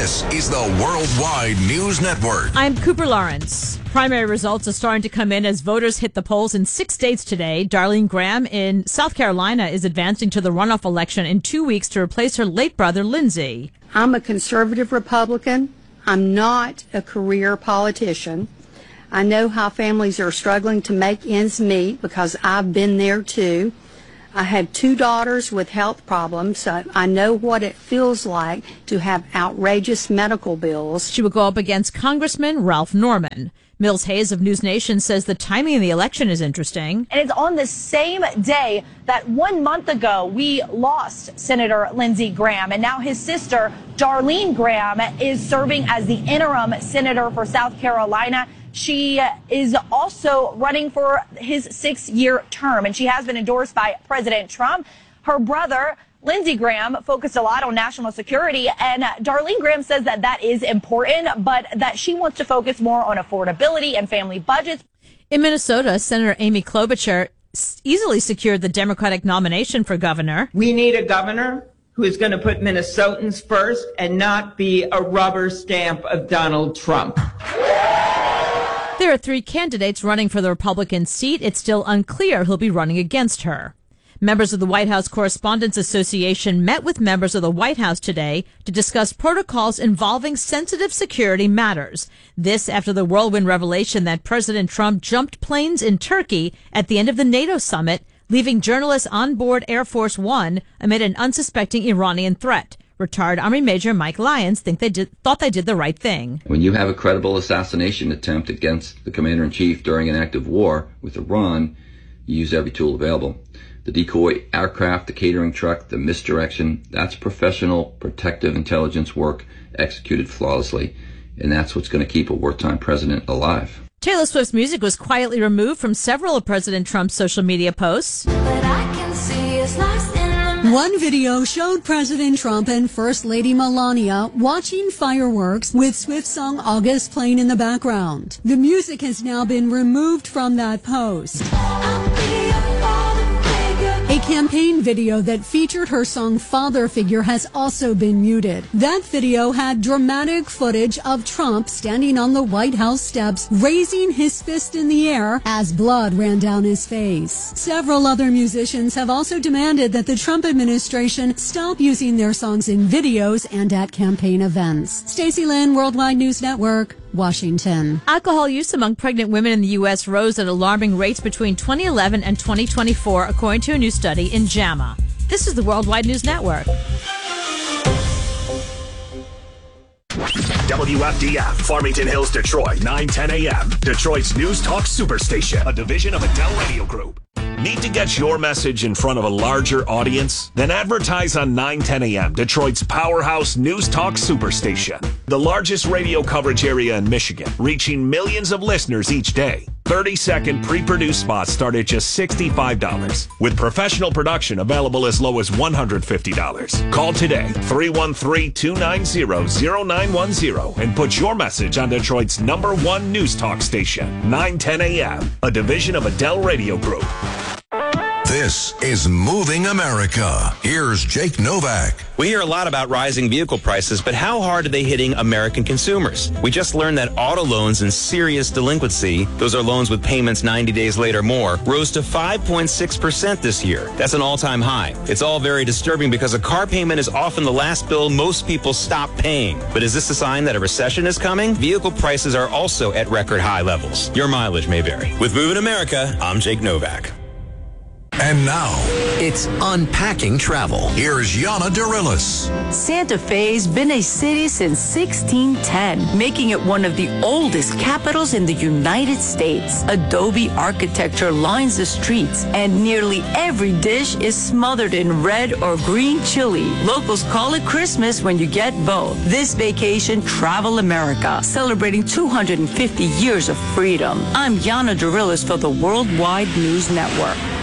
This is the Worldwide News Network. I'm Cooper Lawrence. Primary results are starting to come in as voters hit the polls in 6 states today. Darlene Graham in South Carolina is advancing to the runoff election in 2 weeks to replace her late brother, Lindsey. I'm a conservative Republican. I'm not a career politician. I know how families are struggling to make ends meet because I've been there too. I have 2 daughters with health problems, so I know what it feels like to have outrageous medical bills. She will go up against Congressman Ralph Norman. Mills Hayes of News Nation says the timing of the election is interesting. And it's on the same day that 1 month ago we lost Senator Lindsey Graham, and now his sister, Darlene Graham, is serving as the interim senator for South Carolina. She is also running for his 6-year term, and she has been endorsed by President Trump. Her brother, Lindsey Graham, focused a lot on national security, and Darlene Graham says that that is important, but that she wants to focus more on affordability and family budgets. In Minnesota, Senator Amy Klobuchar easily secured the Democratic nomination for governor. We need a governor who is going to put Minnesotans first and not be a rubber stamp of Donald Trump. There are 3 candidates running for the Republican seat. It's still unclear who'll be running against her. Members of the White House Correspondents Association met with members of the White House today to discuss protocols involving sensitive security matters. This after the whirlwind revelation that President Trump jumped planes in Turkey at the end of the NATO summit, leaving journalists on board Air Force One amid an unsuspecting Iranian threat. Retired Army Major Mike Lyons thought they did the right thing. When you have a credible assassination attempt against the commander-in-chief during an active war with Iran, you use every tool available. The decoy aircraft, the catering truck, the misdirection, that's professional protective intelligence work executed flawlessly. And that's what's going to keep a wartime president alive. Taylor Swift's music was quietly removed from several of President Trump's social media posts. But I can see it's lost in the... One video showed President Trump and First Lady Melania watching fireworks with Swift's song August playing in the background. The music has now been removed from that post. A campaign video that featured her song Father Figure has also been muted. That video had dramatic footage of Trump standing on the White House steps, raising his fist in the air as blood ran down his face. Several other musicians have also demanded that the Trump administration stop using their songs in videos and at campaign events. Stacey Lynn, Worldwide News Network, Washington. Alcohol use among pregnant women in the U.S. rose at alarming rates between 2011 and 2024, according to a new study in JAMA. This is the Worldwide News Network. WFDF, Farmington Hills, Detroit, 9:10 a.m. Detroit's News Talk Superstation, a division of Adele Radio Group. Need to get your message in front of a larger audience? Then advertise on 9:10 a.m., Detroit's powerhouse News Talk Superstation. The largest radio coverage area in Michigan, reaching millions of listeners each day. 30-second pre-produced spots start at just $65, with professional production available as low as $150. Call today, 313-290-0910, and put your message on Detroit's #1 news talk station, 9:10 a.m., a division of Adele Radio Group. This is Moving America. Here's Jake Novak. We hear a lot about rising vehicle prices, but how hard are they hitting American consumers? We just learned that auto loans and serious delinquency, those are loans with payments 90 days late or more, rose to 5.6% this year. That's an all-time high. It's all very disturbing because a car payment is often the last bill most people stop paying. But is this a sign that a recession is coming? Vehicle prices are also at record high levels. Your mileage may vary. With Moving America, I'm Jake Novak. And now, it's Unpacking Travel. Here's Yana Dorillis. Santa Fe's been a city since 1610, making it one of the oldest capitals in the United States. Adobe architecture lines the streets, and nearly every dish is smothered in red or green chili. Locals call it Christmas when you get both. This vacation, Travel America, celebrating 250 years of freedom. I'm Yana Dorillis for the Worldwide News Network.